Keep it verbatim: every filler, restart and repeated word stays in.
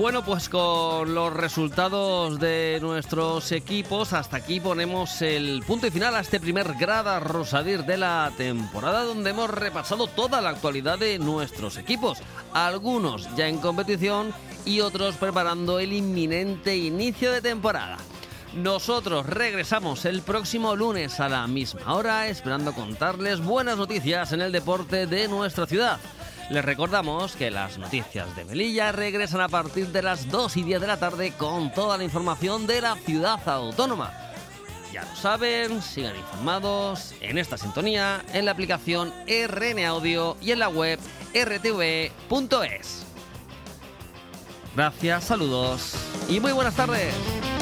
Bueno, pues con los resultados de nuestros equipos, hasta aquí ponemos el punto y final a este primer Grada Rosadir de la temporada, donde hemos repasado toda la actualidad de nuestros equipos, algunos ya en competición y otros preparando el inminente inicio de temporada. Nosotros regresamos el próximo lunes a la misma hora, esperando contarles buenas noticias en el deporte de nuestra ciudad. Les recordamos que las noticias de Melilla regresan a partir de las dos y diez de la tarde con toda la información de la ciudad autónoma. Ya lo saben, sigan informados en esta sintonía, en la aplicación R N Audio y en la web r t v punto es. Gracias, saludos y muy buenas tardes.